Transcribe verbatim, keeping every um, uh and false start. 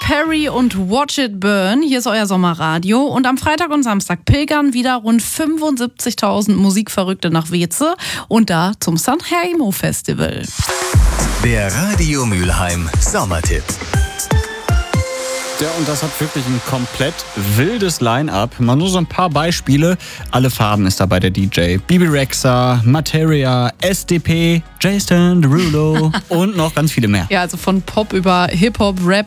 Perry und Watch It Burn. Hier ist euer Sommerradio. Und am Freitag und Samstag pilgern wieder rund fünfundsiebzigtausend Musikverrückte nach Weze und da zum Sanremo Festival. Der Radio Mülheim Sommertipp. Ja, und das hat wirklich ein komplett wildes Line-Up. Mal nur so ein paar Beispiele. Alle Farben ist dabei der D J. Bibi Rexha, Materia, S D P, Jason Derulo und noch ganz viele mehr. Ja, also von Pop über Hip-Hop, Rap,